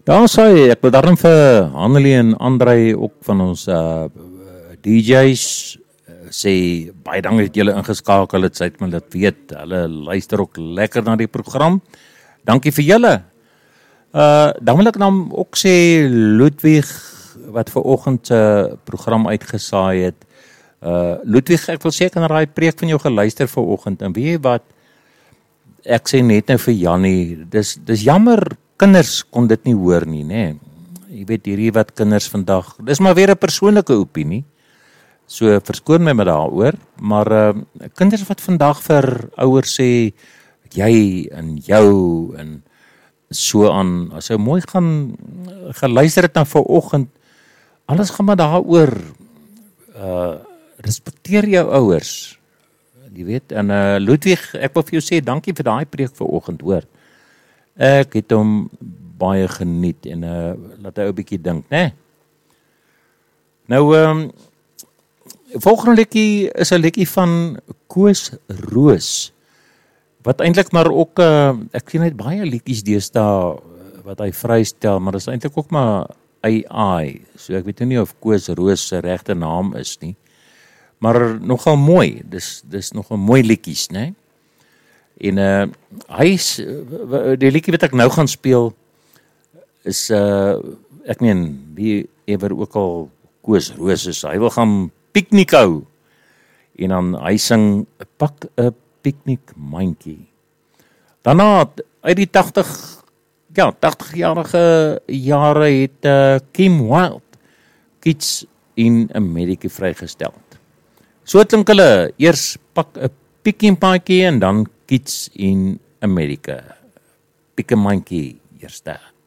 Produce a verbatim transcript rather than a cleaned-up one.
Daar sê ek wil daarom vir Hannelie en Andrei ook van ons uh, D J's uh, sê baie dankie dat julle ingeskakel het, sê maar dit weet, hulle luister ook lekker na die program. Dankie vir julle. Uh, dan wil ek dan ook sê Ludwig wat ver oggend se uh, program uitgesaai het. Uh, Ludwig, ek wil seker na daai preek van jou geluister ver oggend en weet jy wat? Ek sê net nou vir Jannie, dis dis jammer kinders kon dit nie hoor nie, nê. Jy weet hierdie wat kinders vandag, dis maar weer 'n persoonlike opinie. So verskoon my met daaroor, maar uh, kinders wat vandag vir ouers sê jy en jou en so aan, as jy mooi gaan geluister het dan vanoggend, alles gaan maar daaroor uh respekteer jou ouers. Jy weet, en uh, Ludwig, ek wil vir jou sê dankie vir daai preek vanoggend, hoor. Ek het hom baie geniet en uh, laat hy 'n bietjie dink, né? Nou ehm um, volgende liedjie is 'n liedjie van Koos Roos. Wat eintlik maar ook uh, ek sien net baie liedjies deesdae wat hy vrystel, maar dit is eintlik ook maar A I. So ek weet nie of Koos Roos se regte naam is nie. Maar nogal mooi. Dis dis nogal mooi liedjies, né? En uh hy die liedjie wat ek nou gaan speel is uh ek meen wie ewer ook al Koos Roos is, hy wil gaan piknik hou. En dan hy sing pak 'n piknikmandjie. Daarna uit die tagtig ja, tagtig-jarige jare het uh, Kim Wilde Kids in Amerika vrygestel. So klink hulle, eers pak 'n piknikmandjie en dan Kids in Amerika. Piknikmandjie eerste.